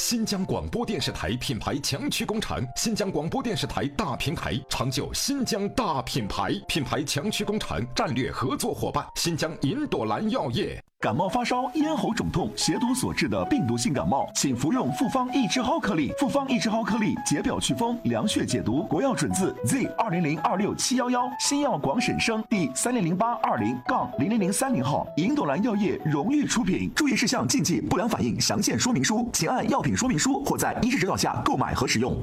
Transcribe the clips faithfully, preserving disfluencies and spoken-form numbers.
新疆广播电视台品牌强驱工厂，新疆广播电视台大平台，长久新疆大品牌，品牌强驱工厂战略合作伙伴，新疆银朵兰药业。 感冒发烧、咽喉肿痛、血毒所致的病毒性感冒，请服用复方益智蒿颗粒。复方益智蒿颗粒解表祛风、凉血解毒，国药准字 Z 二零零二六七幺幺，新药广审生第三零零八二零杠零零零三零号，银朵兰药业荣誉出品。注意事项、禁忌、不良反应详见说明书，请按药品说明书或在医师指导下购买和使用。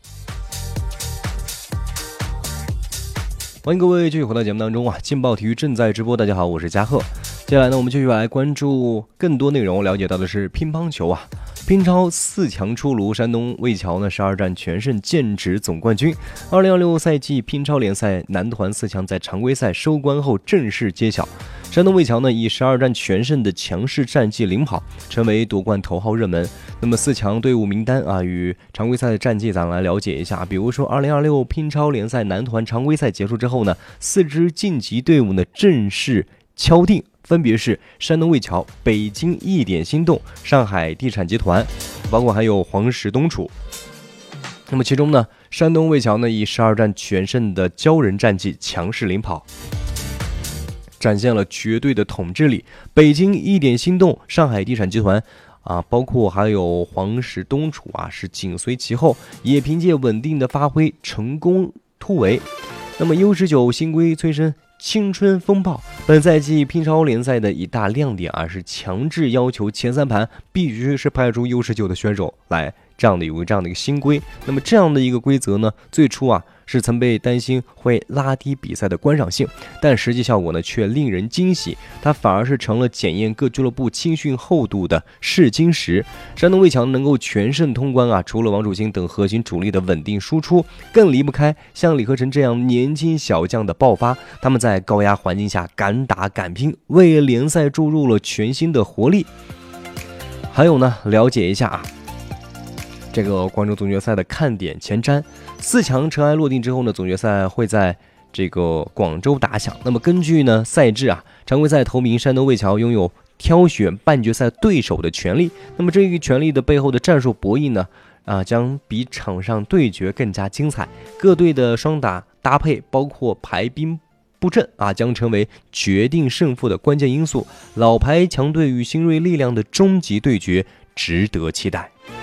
欢迎各位继续回到节目当中啊！劲爆体育正在直播，大家好，我是嘉贺。接下来呢，我们继续来关注更多内容，了解到的是乒乓球啊。乒超四强出炉，山东魏桥呢十二战全胜，剑指总冠军。二零二六赛季乒超联赛男团四强在常规赛收官后正式揭晓。山东魏桥呢以十二战全胜的强势战绩领跑，成为夺冠头号热门。那么四强队伍名单啊，与常规赛的战绩咱们来了解一下。比如说二零二六乒超联赛男团常规赛结束之后呢，四支晋级队伍呢正式敲定，分别是山东魏桥、北京易点心动、上海地产集团，包括还有黄石东楚。那么其中呢，山东魏桥呢以十二战全胜的骄人战绩强势领跑，展现了绝对的统治力。北京易点心动、上海地产集团啊，包括还有黄石东楚啊，是紧随其后，也凭借稳定的发挥成功突围。那么 U 十九 新规催生青春风暴，本赛季乒超联赛的一大亮点啊，是强制要求前三盘必须是派出 U 十九 的选手来，这样的有这样的一个新规。那么这样的一个规则呢，最初啊是曾被担心会拉低比赛的观赏性，但实际效果呢却令人惊喜，它反而是成了检验各俱乐部青训厚度的试金石。山东魏桥能够全胜通关啊，除了王楚钦等核心主力的稳定输出，更离不开像李克成这样年轻小将的爆发。他们在高压环境下敢打敢拼，为联赛注入了全新的活力。还有呢，了解一下啊，这个广州总决赛的看点前瞻。四强尘埃落定之后呢，总决赛会在这个广州打响。那么根据呢赛制啊，常规赛头名山东魏桥拥有挑选半决赛对手的权利。那么这个权利的背后的战术博弈呢，啊将比场上对决更加精彩。各队的双打搭配，包括排兵布阵啊，将成为决定胜负的关键因素。老牌强队与新锐力量的终极对决，值得期待。